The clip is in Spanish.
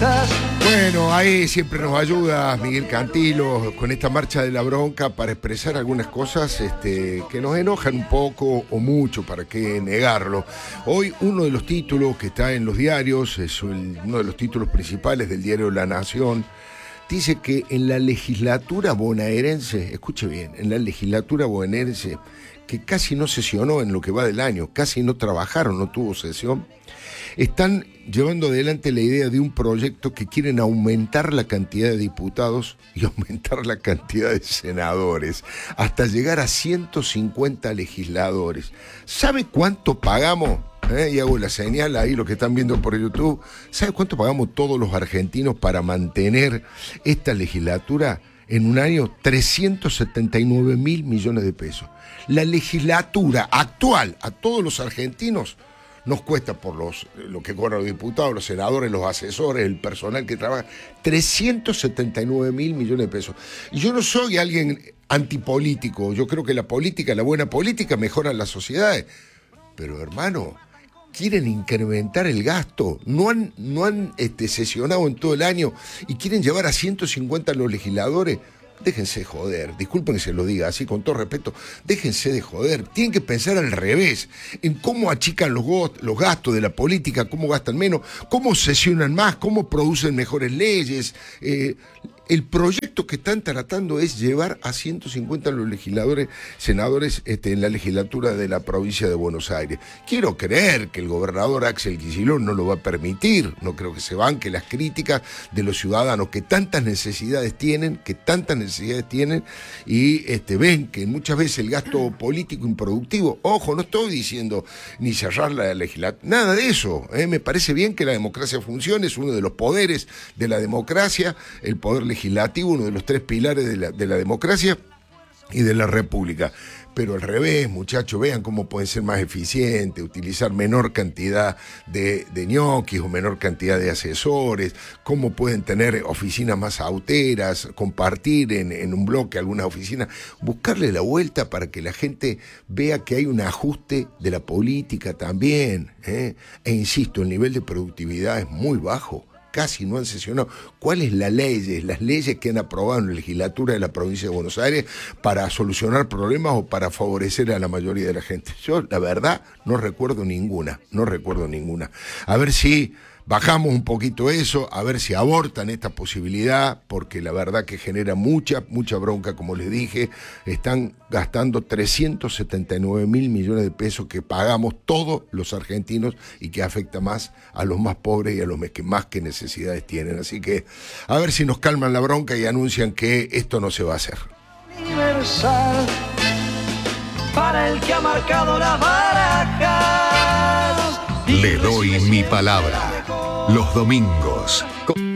quizás. Bueno, ahí siempre nos ayuda Miguel Cantilo con esta marcha de la bronca para expresar algunas cosas que nos enojan un poco o mucho, para qué negarlo. Hoy uno de los títulos que está en los diarios, es uno de los títulos principales del diario La Nación, dice que en la legislatura bonaerense, escuche bien, en la legislatura bonaerense, que casi no sesionó en lo que va del año, casi no trabajaron, no tuvo sesión, están llevando adelante la idea de un proyecto que quieren aumentar la cantidad de diputados y aumentar la cantidad de senadores, hasta llegar a 150 legisladores. ¿Sabe cuánto pagamos? Y hago la señal ahí, lo que están viendo por YouTube. ¿Sabe cuánto pagamos todos los argentinos para mantener esta legislatura? En un año, 379 mil millones de pesos. La legislatura actual a todos los argentinos nos cuesta, por lo que cobran los diputados, los senadores, los asesores, el personal que trabaja, 379 mil millones de pesos. Y yo no soy alguien antipolítico, yo creo que la política, la buena política, mejora las sociedades. Pero hermano, quieren incrementar el gasto, no han sesionado en todo el año y quieren llevar a 150 los legisladores. Déjense de joder, disculpen que se lo diga así con todo respeto, déjense de joder, tienen que pensar al revés, en cómo achican los gastos de la política, cómo gastan menos, cómo sesionan más, cómo producen mejores leyes. El proyecto que están tratando es llevar a 150 los legisladores, senadores en la legislatura de la provincia de Buenos Aires. Quiero creer que el gobernador Axel Kicillof no lo va a permitir, no creo que se banque las críticas de los ciudadanos que tantas necesidades tienen, y ven que muchas veces el gasto político improductivo, ojo, no estoy diciendo ni cerrar la legislatura, nada de eso, me parece bien que la democracia funcione, es uno de los poderes de la democracia, el poder legislativo, uno de los tres pilares de la democracia y de la república. Pero al revés, muchachos, vean cómo pueden ser más eficientes, utilizar menor cantidad de ñoquis o menor cantidad de asesores, cómo pueden tener oficinas más austeras, compartir en un bloque algunas oficinas, buscarle la vuelta para que la gente vea que hay un ajuste de la política también. E insisto, el nivel de productividad es muy bajo. Casi no han sesionado. ¿Cuáles las leyes que han aprobado en la legislatura de la provincia de Buenos Aires para solucionar problemas o para favorecer a la mayoría de la gente? Yo, la verdad, no recuerdo ninguna. A ver si bajamos un poquito eso, a ver si abortan esta posibilidad, porque la verdad que genera mucha bronca, como les dije. Están gastando 379 mil millones de pesos que pagamos todos los argentinos y que afecta más a los más pobres y a los que más que necesidades tienen. Así que a ver si nos calman la bronca y anuncian que esto no se va a hacer. Universal, para el que ha marcado las barajas. Le doy mi palabra. Los domingos.